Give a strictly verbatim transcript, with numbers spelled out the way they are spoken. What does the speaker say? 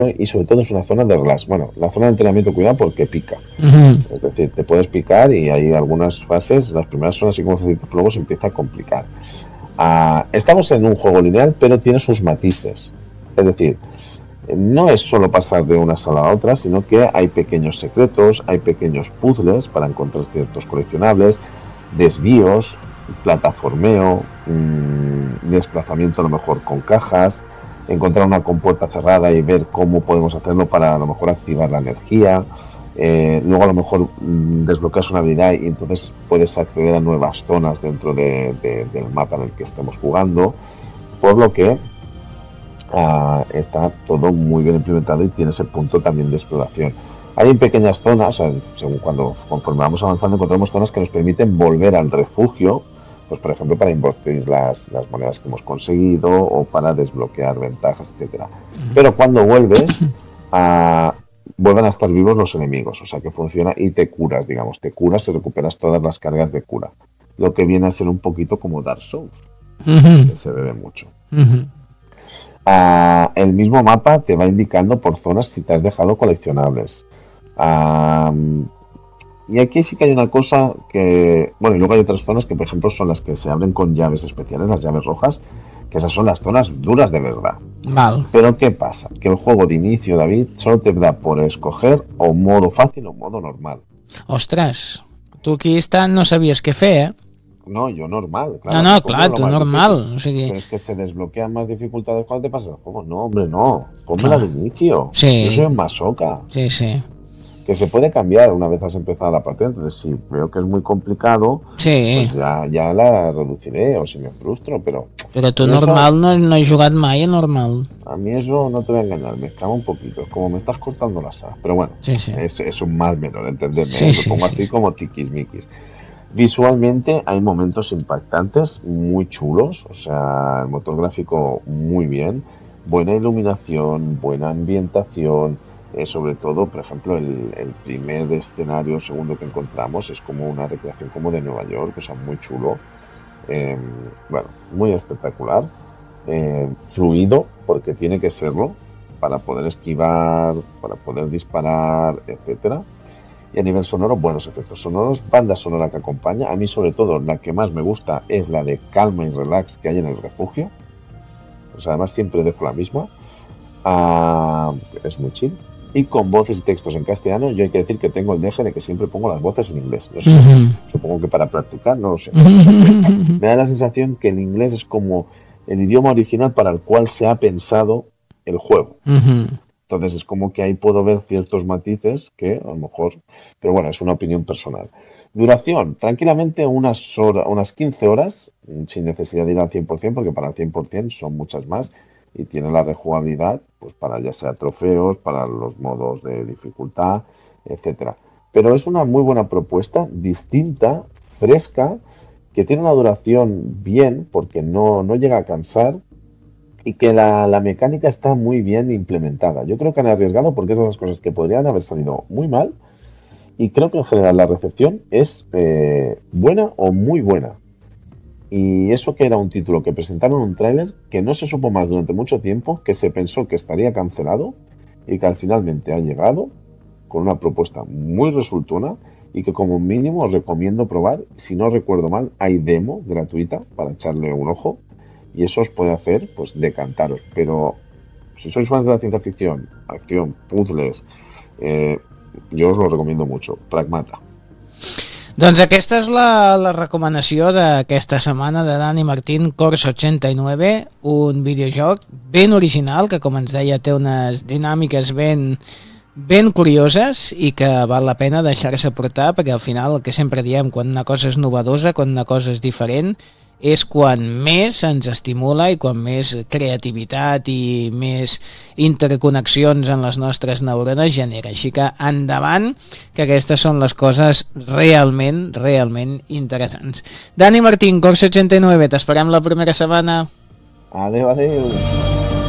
y sobre todo es una zona de relax. Bueno, la zona de entrenamiento, cuidado porque pica. Uh-huh. Es decir, te puedes picar y hay algunas fases, las primeras son así como facilitas, luego se empieza a complicar. Uh, estamos en un juego lineal, pero tiene sus matices. Es decir, no es solo pasar de una sala a otra, sino que hay pequeños secretos, hay pequeños puzzles para encontrar ciertos coleccionables, desvíos, plataformeo, mmm, desplazamiento a lo mejor con cajas, encontrar una compuerta cerrada y ver cómo podemos hacerlo para a lo mejor activar la energía. Eh, luego a lo mejor mmm, desbloqueas una habilidad y entonces puedes acceder a nuevas zonas dentro de, de, del mapa en el que estemos jugando, por lo que uh, está todo muy bien implementado y tiene ese punto también de exploración. Hay pequeñas zonas, o sea, según cuando conforme vamos avanzando encontramos zonas que nos permiten volver al refugio, pues por ejemplo para invertir las, las monedas que hemos conseguido o para desbloquear ventajas, etcétera. Pero cuando vuelves, uh, vuelven a estar vivos los enemigos, o sea que funciona y te curas, digamos, te curas y recuperas todas las cargas de cura, lo que viene a ser un poquito como Dark Souls, uh-huh. que se bebe mucho. Uh-huh. Uh, el mismo mapa te va indicando por zonas si te has dejado coleccionables. Uh, y aquí sí que hay una cosa que, bueno, y luego hay otras zonas que por ejemplo son las que se abren con llaves especiales, las llaves rojas, que esas son las zonas duras de verdad. Vale. Pero ¿qué pasa? Que el juego de inicio, David, solo te da por escoger o modo fácil o modo normal. Ostres, tu aquí estant no sabies què fer, eh? No, yo normal. Claro, no, no, claro, tú normal. O sigui... Pero es que se desbloquean más dificultades cuando te pasas el juego. No, hombre, no. Pónmela de inicio. Sí. Yo soy un masoca. Sí, sí. Que se puede cambiar una vez has empezado la partida. Entonces, si veo que es muy complicado, sí. pues ya, ya la reduciré o si me frustro, pero... Pero tú normal eso, no, no he jugat mai a normal. A mí eso no te voy a engañar, me escama un poquito. Como me estás cortando las alas. Pero bueno, sí, sí. Es, es un mal menor, entendedme. Sí, ¿eh? sí, Lo pongo sí, así sí. como tiquismiquis. Visualmente hay momentos impactantes, muy chulos, o sea, el motor gráfico muy bien, buena iluminación, buena ambientación, eh, sobre todo, por ejemplo, el, el primer escenario, segundo que encontramos, es como una recreación como de Nueva York, o sea, muy chulo, eh, bueno, muy espectacular, eh, fluido, porque tiene que serlo, para poder esquivar, para poder disparar, etcétera. Y a nivel sonoro, buenos efectos sonoros, banda sonora que acompaña. A mí sobre todo la que más me gusta es la de calma y relax que hay en el refugio. Pues además siempre dejo la misma. Uh, es muy chill. Y con voces y textos en castellano, yo hay que decir que tengo el deje de que siempre pongo las voces en inglés. No sé, uh-huh. Supongo que para practicar, no lo sé. Uh-huh. Me da la sensación que el inglés es como el idioma original para el cual se ha pensado el juego. Uh-huh. Entonces es como que ahí puedo ver ciertos matices que a lo mejor, pero bueno, es una opinión personal. Duración, tranquilamente unas horas, unas quince horas, sin necesidad de ir al cien por ciento, porque para el cien por ciento son muchas más y tiene la rejugabilidad, pues para ya sea trofeos, para los modos de dificultad, etcétera. Pero es una muy buena propuesta, distinta, fresca, que tiene una duración bien, porque no, no llega a cansar, y que la, la mecánica está muy bien implementada. Yo creo que han arriesgado porque es de las cosas que podrían haber salido muy mal y creo que en general la recepción es eh, buena o muy buena. Y eso que era un título que presentaron un tráiler que no se supo más durante mucho tiempo, que se pensó que estaría cancelado y que al finalmente ha llegado con una propuesta muy resultona y que como mínimo os recomiendo probar. Si no recuerdo mal, hay demo gratuita para echarle un ojo. Y eso os puede hacer, pues, decantaros. Pero si sois fans de la ciencia ficción, acción, puzzles, eh, jo us lo recomiendo mucho. Pragmata. Doncs aquesta és la, la recomanació d'aquesta setmana de Dani Martín, Course ochenta y nueve, un videojoc ben original que, com ens deia, té unes dinàmiques ben, ben curioses i que val la pena deixar-se portar, perquè al final el que sempre diem, quan una cosa és novedosa, quan una cosa és diferent, és quan més ens estimula i quan més creativitat i més interconnexions en les nostres neurones genera. Així que endavant, que aquestes són les coses realment, realment interessants. Dani Martín, Course ochenta y nueve, t'esperem la primera setmana. Adéu, adéu.